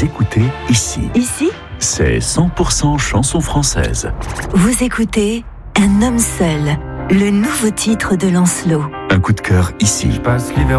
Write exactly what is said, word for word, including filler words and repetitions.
écoutez ici. Ici, C'est cent pour cent chanson française. vous écoutez Un homme seul, le nouveau titre de Lancelot. Un coup de cœur ici. Je passe l'hiver